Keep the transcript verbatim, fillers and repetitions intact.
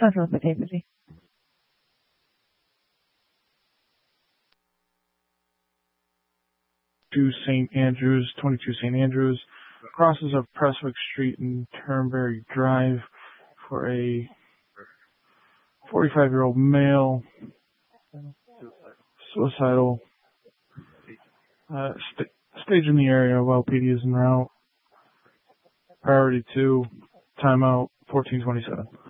Central Activity. To Saint Andrews, twenty-two Saint Andrews, crosses of Prestwick Street and Turnberry Drive for a forty-five-year-old male, suicidal, uh, st- stage in the area while P D is en route. Priority two, timeout fourteen twenty-seven.